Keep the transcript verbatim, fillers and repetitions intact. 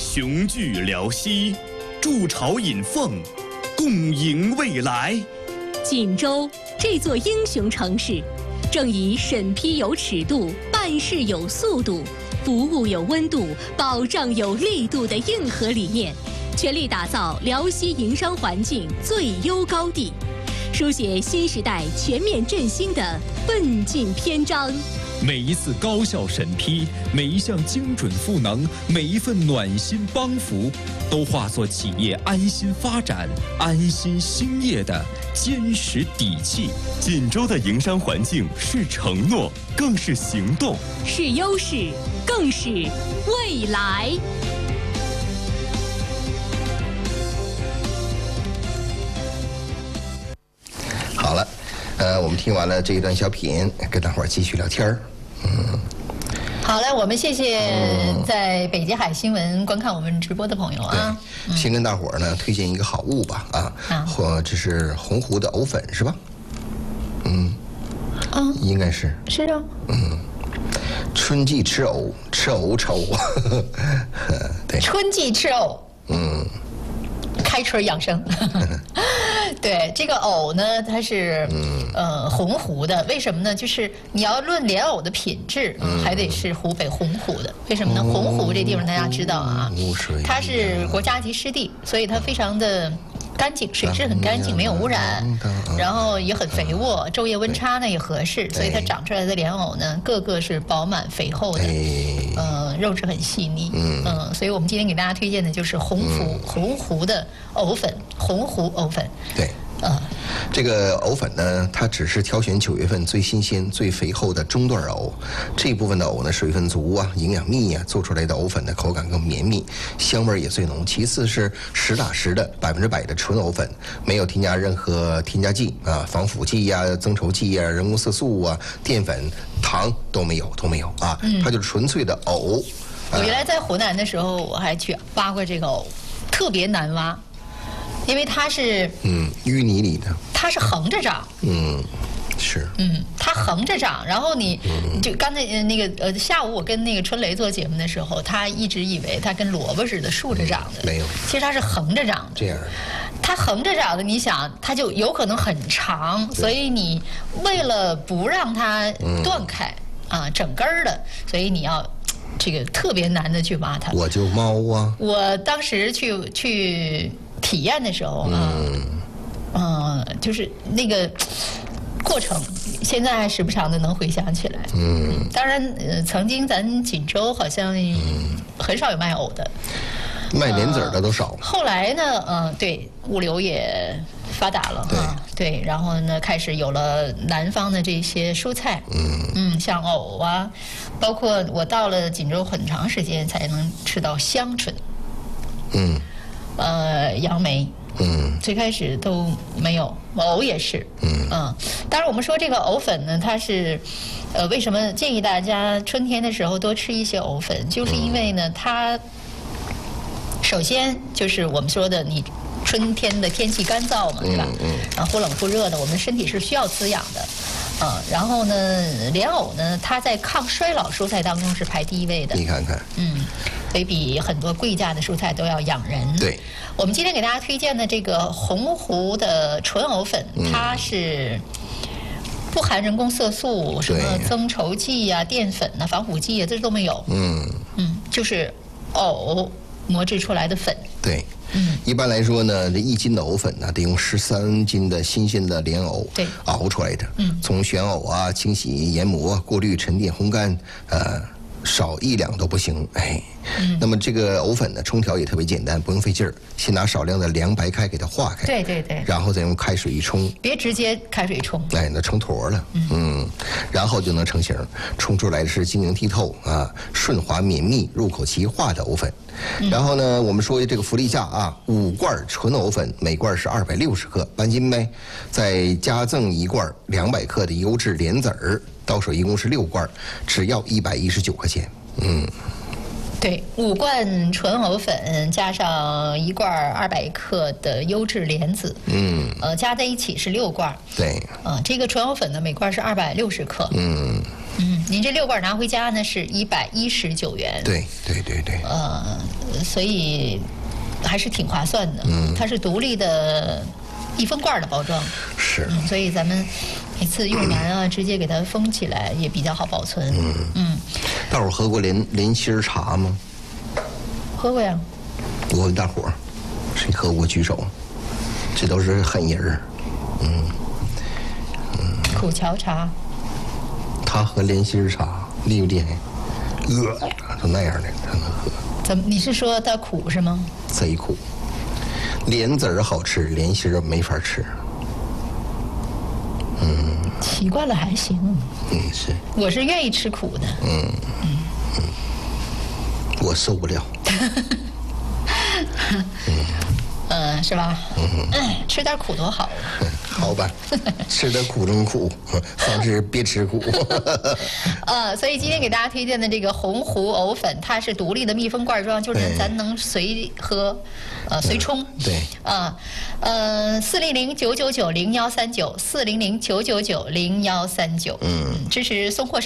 雄踞辽西，筑巢引凤，共迎未来。 锦州这座英雄城市，正以审批有尺度、办事有速度、服务有温度、保障有力度的硬核理念，全力打造辽西营商环境最优高地，书写新时代全面振兴的奋进篇章。 每一次高效审批，每一项精准赋能，每一份暖心帮扶，都化作企业安心发展、安心兴业的坚实底气。 锦州的营商环境是承诺，更是行动， 是优势，更是未来。 好了，呃，我们听完了这一段小品，跟大伙儿继续聊天儿。嗯， 好嘞，我们谢谢在北极海新闻观看我们直播的朋友啊。 嗯、先跟大伙儿呢推荐一个好物吧啊，啊或这是洪湖的藕粉是吧？嗯，啊，应该是。 是啊。 嗯，春季吃藕，吃藕丑。对。 春季吃藕。嗯。开春养生。对，这个藕呢，它是呃洪湖的，为什么呢？就是你要论莲藕的品质，还得是湖北洪湖的。为什么呢？洪湖这地方大家知道啊，它是国家级湿地，所以它非常的干净，水质很干净，没有污染，然后也很肥沃，昼夜温差呢也合适，所以它长出来的莲藕呢，个个是饱满肥厚的，呃，肉质很细腻，嗯，所以我们今天给大家推荐的就是洪湖洪湖的藕粉，洪湖藕粉， 对。嗯，这个藕粉呢，它只是挑选九月份最新鲜、最肥厚的中段藕。这一部分的藕呢，水分足啊，营养密啊，做出来的藕粉的口感更绵密，香味也最浓。其次是实打实的百分之百的纯藕粉，没有添加任何添加剂啊、防腐剂呀、啊、增稠剂呀、啊、人工色素啊、淀粉、糖都没有，都没有啊，它就是纯粹的藕。 我原来在湖南的时候，我还去挖过这个藕，特别难挖。因为它是嗯淤泥里的， 它是横着长， 嗯是， 嗯它横着长，然后你、嗯、就刚才那个呃下午我跟那个春雷做节目的时候，他一直以为它跟萝卜似的竖着长的， 没有， 其实它是横着长的， 这样， 它横着长的，你想它就有可能很长，所以你为了不让它断开、嗯、啊整根儿的，所以你要这个特别难的去挖它。 我就猫啊， 我当时去去。体验的时候啊，嗯、呃，就是那个过程，现在还时不常的能回想起来。嗯，当然，呃，曾经咱锦州好像很少有卖藕的， 卖莲子的都少、 呃。后来呢，嗯、呃，对，物流也发达了啊，对，然后呢，开始有了南方的这些蔬菜，嗯嗯，像藕啊，包括我到了锦州很长时间才能吃到香椿，嗯。呃，杨梅，嗯，最开始都没有，藕也是，嗯嗯。当然，我们说这个藕粉呢，它是，呃，为什么建议大家春天的时候多吃一些藕粉？就是因为呢，它首先就是我们说的，你春天的天气干燥嘛，对吧？嗯嗯。啊，忽冷忽热的，我们身体是需要滋养的，啊。然后呢，莲藕呢，它在抗衰老蔬菜当中是排第一位的。 你看看，嗯。 所以比很多贵价的蔬菜都要养人。 对， 我们今天给大家推荐的这个洪湖的纯藕粉，嗯、它是不含人工色素、什么增稠剂呀、啊、淀粉呐、啊、防腐剂啊，这都没有。嗯嗯，就是藕磨制出来的粉。 对。嗯，一般来说呢，这一斤的藕粉呢，得用十三斤的新鲜的莲藕对熬出来的。嗯，从选藕啊、清洗、研磨、过滤、沉淀、烘干，呃。少一两都不行，哎，嗯、那么这个藕粉呢，冲调也特别简单，不用费劲儿。先拿少量的凉白开给它化开， 对对对， 然后再用开水一冲， 别直接开水冲， 哎，那成坨了，嗯, 嗯，然后就能成型。冲出来的是晶莹剔透啊，顺滑绵密、入口即化的藕粉。嗯、然后呢，我们说这个福利价啊，五罐纯藕粉，每罐是二百六十克，半斤呗，再加赠一罐两百克的优质莲子儿。到手一共是六罐，只要一百一十九块钱。嗯， 对，五罐纯藕粉加上一罐二百克的优质莲子，嗯，呃，加在一起是六罐。 对， 啊、呃，这个纯藕粉呢，每罐是二百六十克。嗯， 嗯，您这六罐拿回家呢是一百一十九元。 对对对对。 呃，所以还是挺划算的。嗯，它是独立的密封罐的包装。 是。 嗯，所以咱们每次用完啊，直接给它封起来也比较好保存。嗯嗯。 大伙儿喝过莲莲心茶吗？ 喝过呀。 我问大伙儿，谁喝过举手？这都是狠人儿。嗯嗯。苦荞茶。 他喝莲心茶厉不厉害？呃，就那样的他能喝。 怎么？你是说它苦是吗？ 贼苦。莲子儿好吃，莲心儿没法吃。嗯。 习惯了还行。 嗯，是。 我是愿意吃苦的。 嗯嗯嗯。我受不了。 嗯。嗯，是吧？嗯，吃点苦多好啊。 好吧，吃点苦中苦，防止别吃苦。 呃，所以今天给大家推荐的这个洪湖藕粉，它是独立的密封罐装，就是咱能随喝，呃，随冲。 对。 啊，呃，四零零九九九零幺三九，四零零九九九零幺三九。嗯，支持送货。